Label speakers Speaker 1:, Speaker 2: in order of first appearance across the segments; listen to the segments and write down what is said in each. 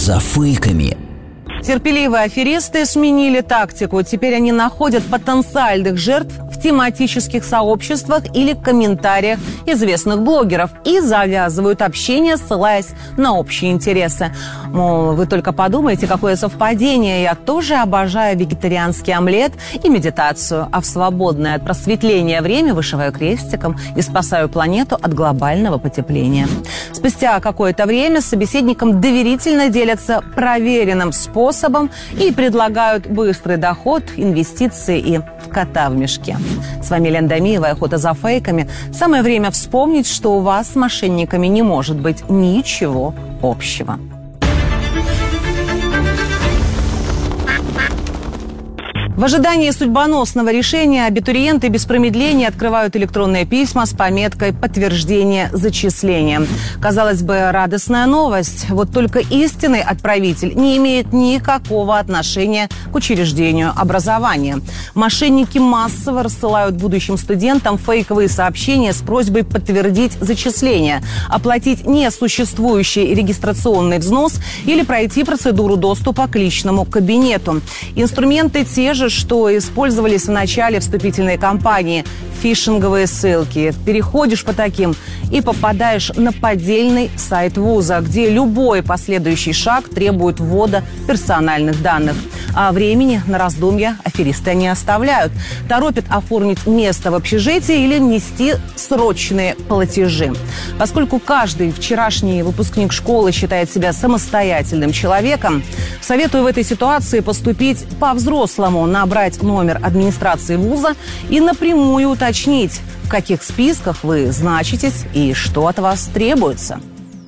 Speaker 1: за фейками.
Speaker 2: Терпеливые аферисты сменили тактику. Теперь они находят потенциальных жертв в тематических сообществах или комментариях известных блогеров и завязывают общение, ссылаясь на общие интересы. Мол, вы только подумайте, какое совпадение. Я тоже обожаю вегетарианский омлет и медитацию, а в свободное от просветления время вышиваю крестиком и спасаю планету от глобального потепления. Спустя какое-то время с собеседником доверительно делятся проверенным способом и предлагают быстрый доход, инвестиции и кота в мешке. С вами Лена Дамиева, охота за фейками. Самое время вспомнить, что у вас с мошенниками не может быть ничего общего. В ожидании судьбоносного решения абитуриенты без промедления открывают электронные письма с пометкой «Подтверждение зачисления». Казалось бы, радостная новость. Вот только истинный отправитель не имеет никакого отношения к учреждению образования. Мошенники массово рассылают будущим студентам фейковые сообщения с просьбой подтвердить зачисление, оплатить несуществующий регистрационный взнос или пройти процедуру доступа к личному кабинету. Инструменты те же, что использовались в начале вступительной кампании. Фишинговые ссылки. Переходишь по таким и попадаешь на поддельный сайт вуза, где любой последующий шаг требует ввода персональных данных. А времени на раздумья аферисты не оставляют. Торопят оформить место в общежитии или внести срочные платежи. Поскольку каждый вчерашний выпускник школы считает себя самостоятельным человеком, советую в этой ситуации поступить по-взрослому, набрать номер администрации вуза и напрямую уточнить, в каких списках вы значитесь и что от вас требуется.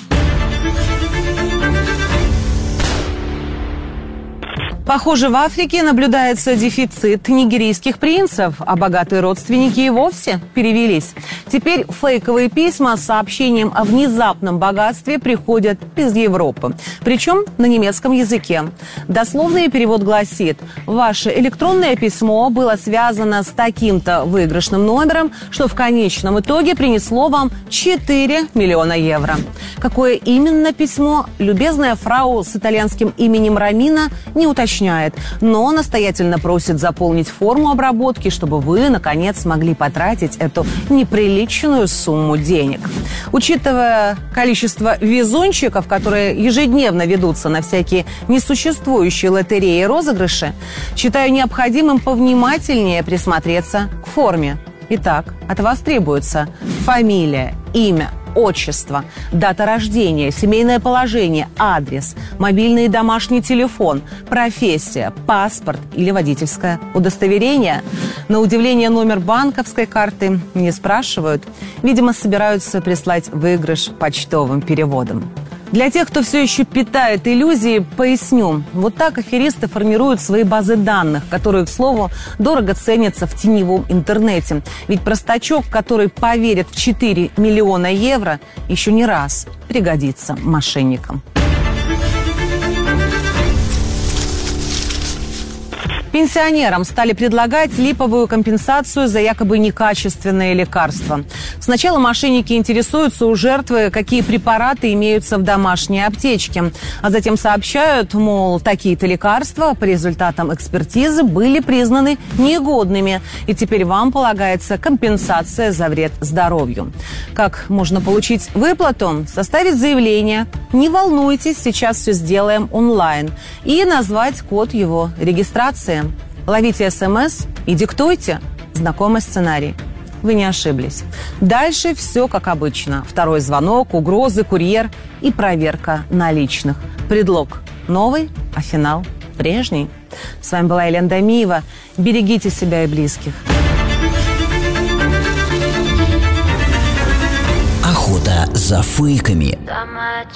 Speaker 2: Похоже, в Африке наблюдается дефицит нигерийских принцев, а богатые родственники и вовсе перевелись. Теперь фейковые письма с сообщением о внезапном богатстве приходят из Европы, причем на немецком языке. Дословный перевод гласит: «Ваше электронное письмо было связано с таким-то выигрышным номером, что в конечном итоге принесло вам 4 миллиона евро». Какое именно письмо, любезная фрау с итальянским именем Ромина не уточняет, но настоятельно просит заполнить форму обработки, чтобы вы, наконец, смогли потратить эту неприличную сумму денег. Учитывая количество везунчиков, которые ежедневно ведутся на всякие несуществующие лотереи и розыгрыши, считаю необходимым повнимательнее присмотреться к форме. Итак, от вас требуется фамилия, имя, отчество, дата рождения, семейное положение, адрес, мобильный и домашний телефон, профессия, паспорт или водительское удостоверение. На удивление, номер банковской карты не спрашивают. Видимо, собираются прислать выигрыш почтовым переводом. Для тех, кто все еще питает иллюзии, поясню. Вот так аферисты формируют свои базы данных, которые, к слову, дорого ценятся в теневом интернете. Ведь простачок, который поверит в 4 миллиона евро, еще не раз пригодится мошенникам. Пенсионерам стали предлагать липовую компенсацию за якобы некачественные лекарства. Сначала мошенники интересуются у жертвы, какие препараты имеются в домашней аптечке. А затем сообщают, мол, такие-то лекарства по результатам экспертизы были признаны негодными. И теперь вам полагается компенсация за вред здоровью. Как можно получить выплату? Составить заявление. Не волнуйтесь, сейчас все сделаем онлайн. И назвать код его регистрации. Ловите СМС и диктуйте. Знакомый сценарий. Вы не ошиблись. Дальше все как обычно. Второй звонок, угрозы, курьер и проверка наличных. Предлог новый, а финал прежний. С вами была Лена Дамиева. Берегите себя и близких.
Speaker 1: Охота за фейками.